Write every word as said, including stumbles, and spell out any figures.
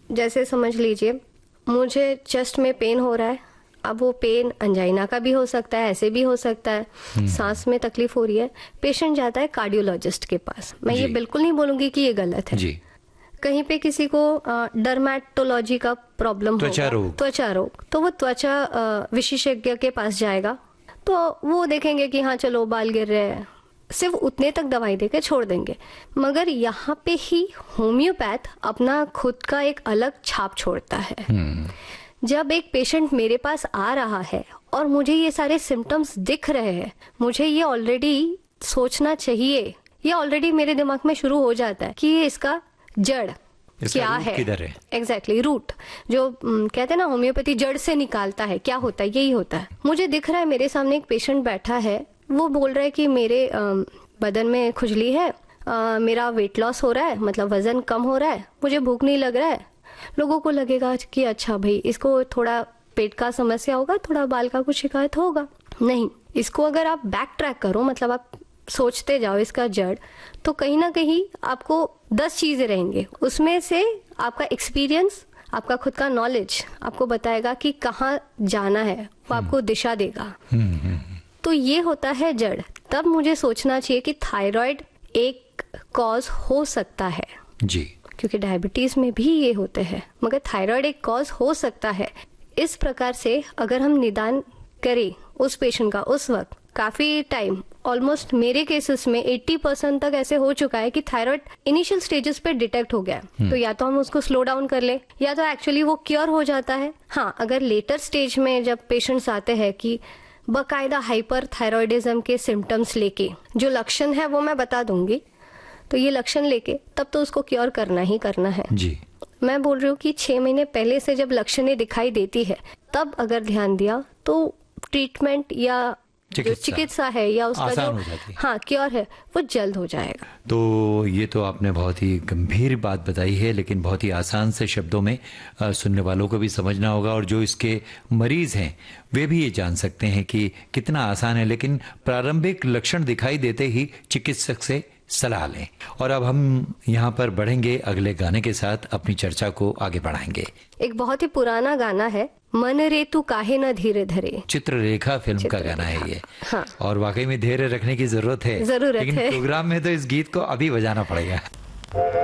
जैसे समझ लीजिए मुझे चेस्ट में पेन हो रहा है, अब वो पेन अंजाइना का भी हो सकता है, ऐसे भी हो सकता है, सांस में तकलीफ हो रही है, पेशेंट जाता है कार्डियोलॉजिस्ट के पास। मैं ये बिल्कुल नहीं बोलूंगी कि ये गलत है जी। कहीं पे किसी को डर्मेटोलॉजी का प्रॉब्लम त्वचा रोग त्वचा रोग तो वो त्वचा विशेषज्ञ के पास जाएगा, तो वो देखेंगे कि हाँ चलो बाल गिर रहे हैं, सिर्फ उतने तक दवाई देके छोड़ देंगे। मगर यहाँ पे ही होम्योपैथ अपना खुद का एक अलग छाप छोड़ता है। जब एक पेशेंट मेरे पास आ रहा है और मुझे ये सारे सिम्टम्स दिख रहे हैं, मुझे ये ऑलरेडी सोचना चाहिए, ये ऑलरेडी मेरे दिमाग में शुरू हो जाता है कि ये इसका जड़ क्या है, किधर है एग्जैक्टली रूट जो न, कहते हैं ना होम्योपैथी जड़ से निकालता है, क्या होता है, यही होता है। मुझे दिख रहा है मेरे सामने एक पेशेंट बैठा है, वो बोल रहा है कि मेरे आ, बदन में खुजली है, आ, मेरा वेट लॉस हो रहा है, मतलब वजन कम हो रहा है, मुझे भूख नहीं लग रहा है। लोगों को लगेगा कि अच्छा भाई इसको थोड़ा पेट का समस्या होगा, थोड़ा बाल का कुछ शिकायत होगा। नहीं, इसको अगर आप बैक ट्रैक करो, मतलब आप सोचते जाओ इसका जड़, तो कहीं ना कहीं आपको दस चीजें रहेंगे, उसमें से आपका एक्सपीरियंस, आपका खुद का नॉलेज आपको बताएगा कि कहाँ जाना है, वो आपको दिशा देगा। तो ये होता है जड़। तब मुझे सोचना चाहिए कि थायराइड एक कॉज हो सकता है जी, क्योंकि डायबिटीज में भी ये होते हैं, मगर थायराइड एक कॉज हो सकता है। इस प्रकार से अगर हम निदान करें उस पेशेंट का उस वक्त, काफी टाइम, ऑलमोस्ट मेरे केसेस में अस्सी परसेंट तक ऐसे हो चुका है कि थायराइड इनिशियल स्टेजेस पे डिटेक्ट हो गया, तो या तो हम उसको स्लो डाउन कर ले, या तो एक्चुअली वो क्योर हो जाता है। हाँ, अगर लेटर स्टेज में जब पेशेंट्स आते हैं कि बकायदा हाइपर थायराइडिज्म के सिम्टम्स लेके, जो लक्षण है वो मैं बता दूंगी, तो ये लक्षण लेके तब तो उसको क्योर करना ही करना है जी। मैं बोल रही हूँ कि छह महीने पहले से जब लक्षणें दिखाई देती है, तब अगर ध्यान दिया तो ट्रीटमेंट या जो चिकित्सा है या उसका जो हाँ क्योर है वो जल्द हो जाएगा। तो ये तो आपने बहुत ही गंभीर बात बताई है, लेकिन बहुत ही आसान से शब्दों में आ, सुनने वालों को भी समझना होगा, और जो इसके मरीज हैं वे भी ये जान सकते हैं कि कितना आसान है। लेकिन प्रारंभिक लक्षण दिखाई देते ही चिकित्सक से सलाह लें। और अब हम यहाँ पर बढ़ेंगे अगले गाने के साथ, अपनी चर्चा को आगे बढ़ाएंगे। एक बहुत ही पुराना गाना है, मन रे तू काहे न धीरे धरे, चित्ररेखा फिल्म चित्र का गाना है ये। हाँ। और वाकई में धैर्य रखने की जरूरत है, जरूरत लेकिन है। प्रोग्राम में तो इस गीत को अभी बजाना पड़ेगा।